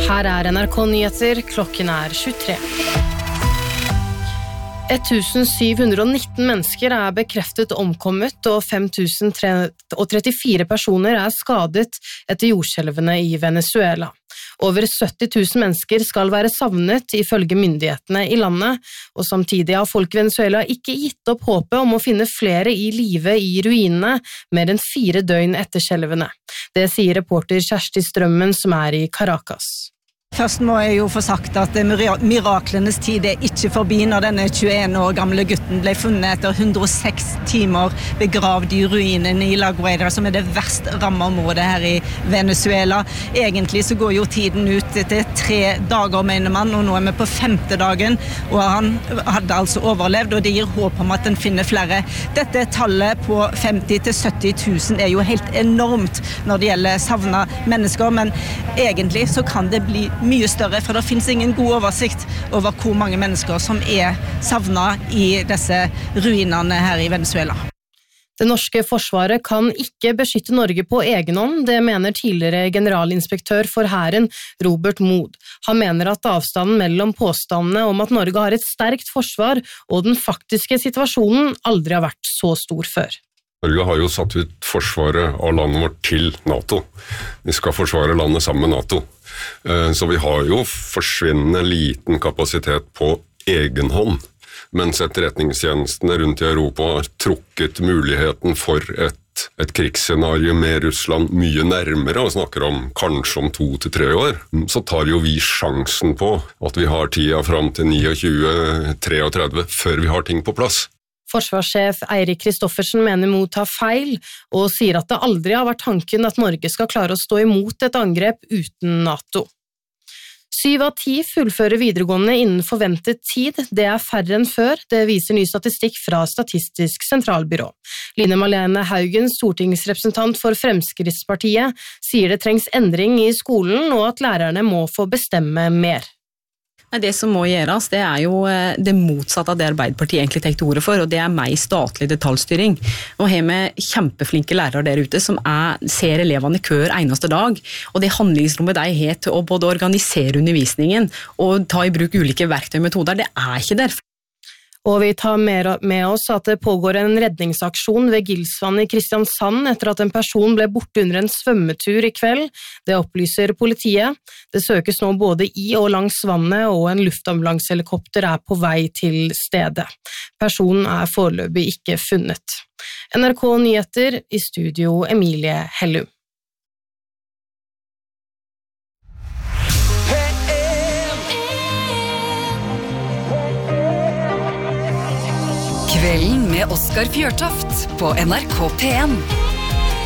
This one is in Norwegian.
Her NRK Nyheter, klokken 23. 1719 mennesker bekreftet omkommet, og 5034 personer skadet etter jordskjelvene i Venezuela. Over 70 000 mennesker skal være savnet ifølge myndighetene i landet, og samtidig har folk i Venezuela ikke gitt opp håpet om å finne flere i live i ruinene mer enn 4 døgn etter skjelvene. Det sier reporter Kjersti Strømmen som i Caracas. Først må jeg jo få sagt at miraklenes tid ikke forbi når denne 21 år gamle gutten ble funnet etter 106 timer begravd i ruinen i La Guaira, som det verst ramme området her i Venezuela. Egentlig så går jo tiden ut etter 3 dager, mener man, og nå vi på 5. dagen, og han hadde altså overlevd, og det gir håp om at den finner flere. Dette tallet på 50 til 70 000 jo helt enormt når det gjelder savna mennesker, men egentlig så kan det bli mye større, for det finnes ingen god oversikt over hvor mange mennesker som savnet i disse ruinene her i Venezuela. Det norske forsvaret kan ikke beskytte Norge på egen hånd, det mener tidligere generalinspektør for Hæren, Robert Mood. Han mener at avstanden mellom påstandene om at Norge har et sterkt forsvar og den faktiske situasjonen aldri har vært så stor før. Norge har jo satt ut forsvaret av landet vårt til NATO. Vi skal forsvare landet sammen med NATO. Så vi har jo forsvinnende liten kapasitet på egen hånd, mens etterretningstjenestene rundt i Europa har trukket muligheten for et krigsscenario med Russland mye nærmere og snakker om kanskje om 2 til 3 år. Så tar jo vi sjansen på at vi har tida fram til 29-33 før vi har ting på plass. Forsvarssjef Eirik Kristoffersen mener Mood tar feil, og sier at det aldri har vært tanken at Norge skal klare å stå imot et angrep uten NATO. 7 av 10 fullfører videregående innen forventet tid, det færre enn før, det viser ny statistikk fra Statistisk sentralbyrå. Line Marlene Haugen, stortingsrepresentant for Fremskrittspartiet, sier det trengs endring i skolen, og at lærerne må få bestemme mer. Det som må gjøres, det jo det motsatte av det Arbeiderpartiet egentlig tar til orde for, og det mer statlig detaljstyring. Nå har vi kjempeflinke lærere der ute som ser elevene hver eneste dag, og det handlingsrommet de har til å både organisere undervisningen og ta i bruk ulike verktøy og metoder, det ikke der. Og vi tar med oss at det pågår en redningsaksjon ved Gilsvann i Kristiansand etter at en person ble borte under en svømmetur i kveld. Det opplyser politiet. Det søkes nå både i og langs vannet, og en luftambulansehelikopter på vei til stedet. Personen foreløpig ikke funnet. NRK Nyheter, i studio Emilie Hellum. Kvelden med Oskar Fjørtoft på NRK P1.